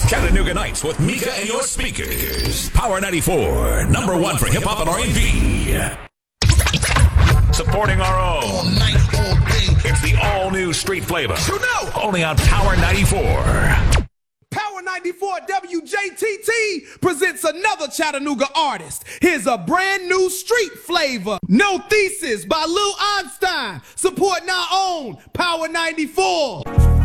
Chattanooga Nights with Mika and your speakers. Power 94, number one for hip hop and R&B. Supporting our own. All night, all day. It's the all-new Street Flavor. You know. Only on Power 94. Power 94 WJTT presents another Chattanooga artist. Here's a brand new Street Flavor. No Thesis by Lil Einstein. Supporting our own Power 94.